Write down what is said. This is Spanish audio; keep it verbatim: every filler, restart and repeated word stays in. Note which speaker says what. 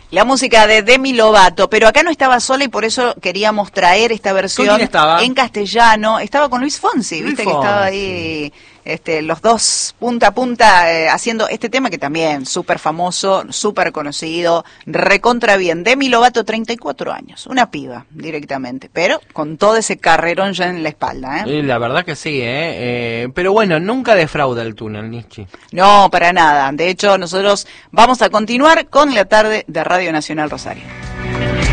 Speaker 1: La música de Demi Lovato, pero acá no estaba sola y por eso queríamos traer esta versión en castellano. Estaba con Luis Fonsi,
Speaker 2: Luis
Speaker 1: viste
Speaker 2: Fonsi.
Speaker 1: que estaba ahí este, los dos punta a punta eh, haciendo este tema que también súper famoso, súper conocido, recontra bien. Demi Lovato, treinta y cuatro años, una piba directamente, pero con todo ese carrerón ya en la espalda. ¿eh?
Speaker 2: Eh, la verdad que sí, ¿eh? Eh, pero bueno, nunca defrauda el túnel, Nietzsche.
Speaker 1: No, para nada. De hecho, nosotros vamos a continuar con la tarde de Radio Nacional Rosario.